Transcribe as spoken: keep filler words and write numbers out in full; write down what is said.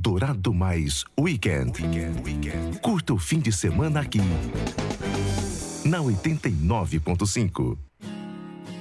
Eldorado Mais Weekend. Curta o fim de semana aqui na oitenta e nove ponto cinco.